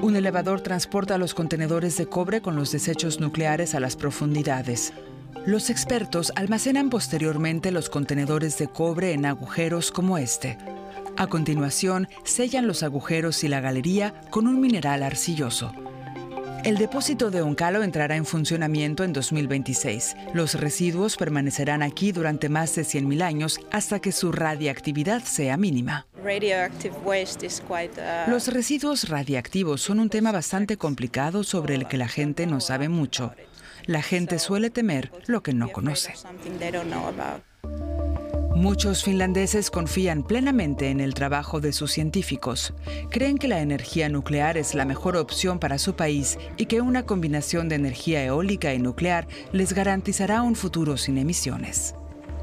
Un elevador transporta los contenedores de cobre con los desechos nucleares a las profundidades. Los expertos almacenan posteriormente los contenedores de cobre en agujeros como este. A continuación, sellan los agujeros y la galería con un mineral arcilloso. El depósito de Onkalo entrará en funcionamiento en 2026. Los residuos permanecerán aquí durante más de 100.000 años hasta que su radiactividad sea mínima. Los residuos radiactivos son un tema bastante complicado sobre el que la gente no sabe mucho. La gente suele temer lo que no conoce. Muchos finlandeses confían plenamente en el trabajo de sus científicos. Creen que la energía nuclear es la mejor opción para su país y que una combinación de energía eólica y nuclear les garantizará un futuro sin emisiones.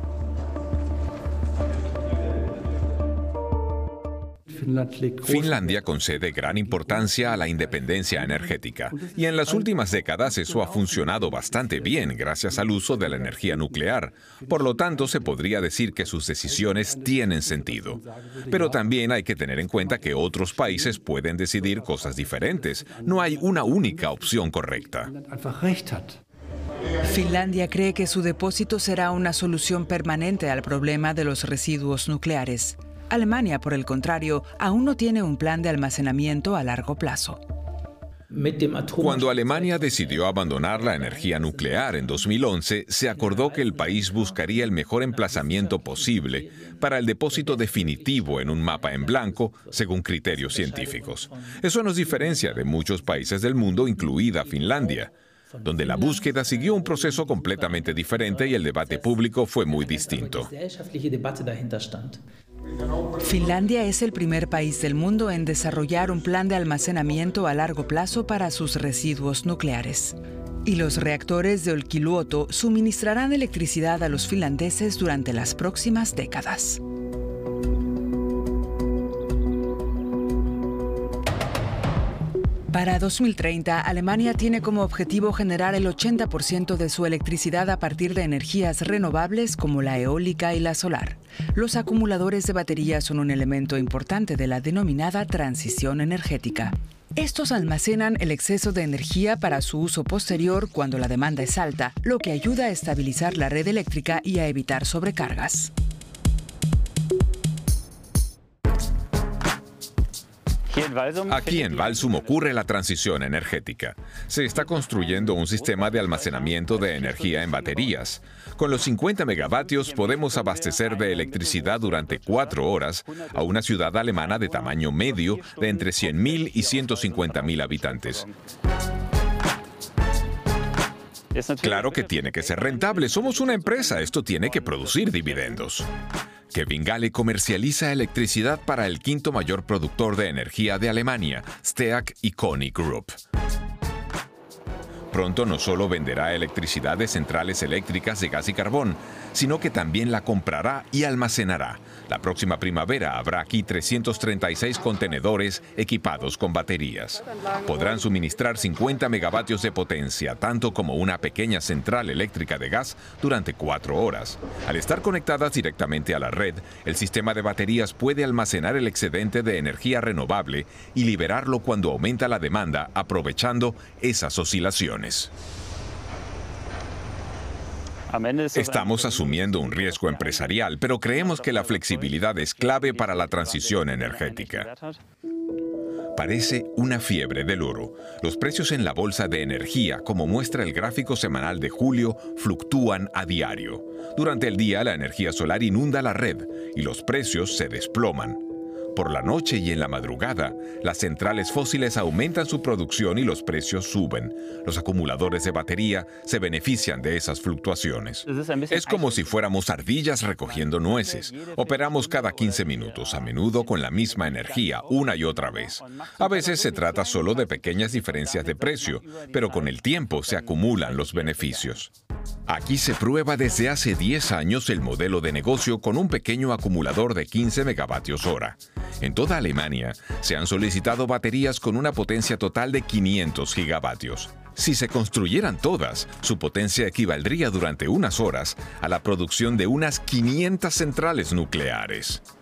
Finlandia concede gran importancia a la independencia energética y en las últimas décadas eso ha funcionado bastante bien gracias al uso de la energía nuclear. Por lo tanto, se podría decir que sus decisiones tienen sentido. Pero también hay que tener en cuenta que otros países pueden decidir cosas diferentes. No hay una única opción correcta. Finlandia cree que su depósito será una solución permanente al problema de los residuos nucleares. Alemania, por el contrario, aún no tiene un plan de almacenamiento a largo plazo. Cuando Alemania decidió abandonar la energía nuclear en 2011, se acordó que el país buscaría el mejor emplazamiento posible para el depósito definitivo en un mapa en blanco, según criterios científicos. Eso nos diferencia de muchos países del mundo, incluida Finlandia, donde la búsqueda siguió un proceso completamente diferente y el debate público fue muy distinto. Finlandia es el primer país del mundo en desarrollar un plan de almacenamiento a largo plazo para sus residuos nucleares. Y los reactores de Olkiluoto suministrarán electricidad a los finlandeses durante las próximas décadas. Para 2030, Alemania tiene como objetivo generar el 80% de su electricidad a partir de energías renovables como la eólica y la solar. Los acumuladores de baterías son un elemento importante de la denominada transición energética. Estos almacenan el exceso de energía para su uso posterior cuando la demanda es alta, lo que ayuda a estabilizar la red eléctrica y a evitar sobrecargas. Aquí en Walsum ocurre la transición energética. Se está construyendo un sistema de almacenamiento de energía en baterías. Con los 50 megavatios podemos abastecer de electricidad durante 4 horas a una ciudad alemana de tamaño medio de entre 100.000 y 150.000 habitantes. Claro que tiene que ser rentable. Somos una empresa. Esto tiene que producir dividendos. Kevin Gale comercializa electricidad para el quinto mayor productor de energía de Alemania, Steag y Konig Group. Pronto no solo venderá electricidad de centrales eléctricas de gas y carbón, sino que también la comprará y almacenará. La próxima primavera habrá aquí 336 contenedores equipados con baterías. Podrán suministrar 50 megavatios de potencia, tanto como una pequeña central eléctrica de gas, durante 4 horas. Al estar conectadas directamente a la red, el sistema de baterías puede almacenar el excedente de energía renovable y liberarlo cuando aumenta la demanda, aprovechando esas oscilaciones. Estamos asumiendo un riesgo empresarial, pero creemos que la flexibilidad es clave para la transición energética. Parece una fiebre del oro. Los precios en la bolsa de energía, como muestra el gráfico semanal de julio, fluctúan a diario. Durante el día, la energía solar inunda la red y los precios se desploman. Por la noche y en la madrugada, las centrales fósiles aumentan su producción y los precios suben. Los acumuladores de batería se benefician de esas fluctuaciones. Es como si fuéramos ardillas recogiendo nueces. Operamos cada 15 minutos, a menudo con la misma energía, una y otra vez. A veces se trata solo de pequeñas diferencias de precio, pero con el tiempo se acumulan los beneficios. Aquí se prueba desde hace 10 años el modelo de negocio con un pequeño acumulador de 15 megavatios hora. En toda Alemania se han solicitado baterías con una potencia total de 500 gigavatios. Si se construyeran todas, su potencia equivaldría durante unas horas a la producción de unas 500 centrales nucleares.